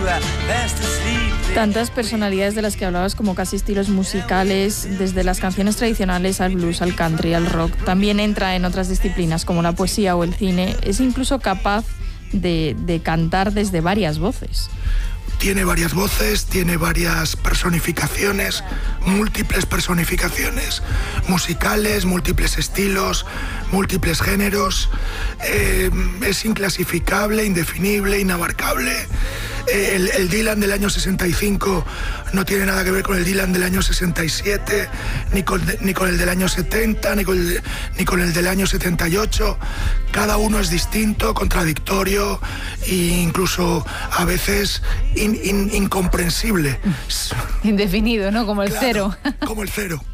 Tantas personalidades de las que hablabas, como casi estilos musicales, desde las canciones tradicionales al blues, al country, al rock. También entra en otras disciplinas como la poesía o el cine. Es incluso capaz de cantar desde varias voces. Tiene varias voces, tiene varias personificaciones, múltiples personificaciones musicales, múltiples estilos, múltiples géneros. Es inclasificable, indefinible, inabarcable. El Dylan del año 65 no tiene nada que ver con el Dylan del año 67, ni con el del año 70, ni con el del año 78. Cada uno es distinto, contradictorio e incluso a veces incomprensible. Indefinido, ¿no? Como el Claro, cero. Como el cero.